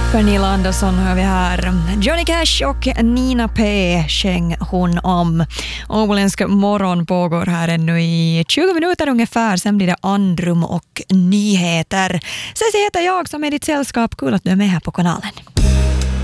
Pernilla Andersson hör vi här. Johnny Cash och Nina P sjöng hon om. Åboländsk morgon pågår här ännu i 20 minuter ungefär. Sen blir det andrum och nyheter. Ceci heter jag som är ditt sällskap. Kul att du är med här på kanalen.